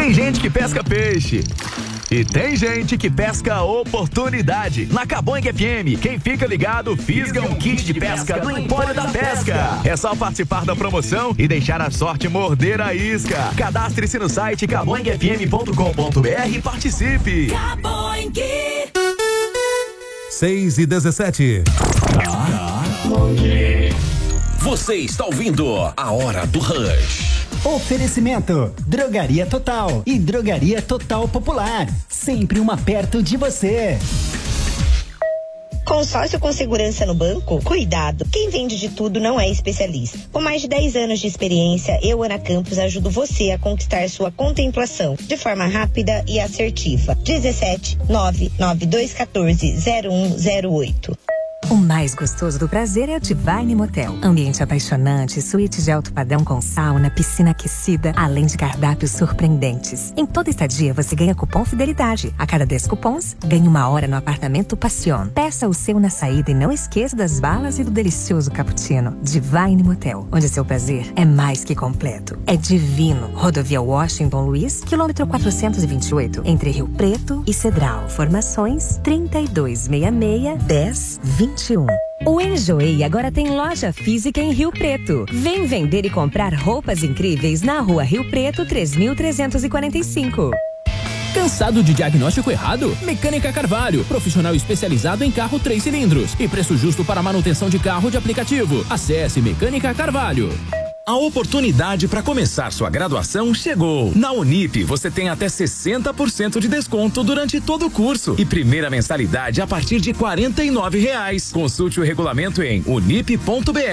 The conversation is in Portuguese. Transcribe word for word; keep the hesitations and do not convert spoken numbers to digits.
Tem gente que pesca peixe e tem gente que pesca oportunidade. Na Cabong F M, quem fica ligado fisga um kit de pesca do Empório da Pesca. É só participar da promoção e deixar a sorte morder a isca. Cadastre-se no site cabong f m ponto com ponto b r e participe. Cabong. seis e dezessete. Você está ouvindo a Hora do Rush. Oferecimento: Drogaria Total e Drogaria Total Popular. Sempre uma perto de você. Consórcio com segurança no banco? Cuidado, quem vende de tudo não é especialista. Com mais de dez anos de experiência, eu, Ana Campos, ajudo você a conquistar sua contemplação de forma rápida e assertiva. dezessete nove nove dois um quatro zero um zero oito. O mais gostoso do prazer é o Divine Motel. Ambiente apaixonante, suíte de alto padrão com sauna, piscina aquecida, além de cardápios surpreendentes. Em toda estadia você ganha cupom Fidelidade. A cada dez cupons, ganha uma hora no apartamento Passion. Peça o seu na saída e não esqueça das balas e do delicioso cappuccino. Divine Motel, onde seu prazer é mais que completo. É divino. Rodovia Washington Luiz, quilômetro quatrocentos e vinte e oito, entre Rio Preto e Cedral. Formações trinta e dois sessenta e seis, dez, vinte e um. O Enjoei agora tem loja física em Rio Preto. Vem vender e comprar roupas incríveis na rua Rio Preto três mil trezentos e quarenta e cinco. Cansado de diagnóstico errado? Mecânica Carvalho, profissional especializado em carro três cilindros e preço justo para manutenção de carro de aplicativo. Acesse Mecânica Carvalho. A oportunidade para começar sua graduação chegou. Na Unip, você tem até sessenta por cento de desconto durante todo o curso e primeira mensalidade a partir de quarenta e nove reais. Consulte o regulamento em unip ponto b r.